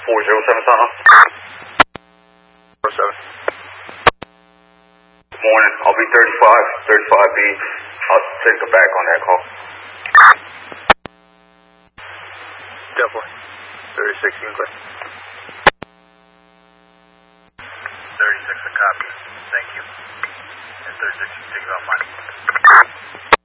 407 Sana. 47. Good morning. I'll be 35B. I'll take the back on that call. Definitely. 36, you can clear. 36, a copy. Thank you. And 36, you can take it off mine.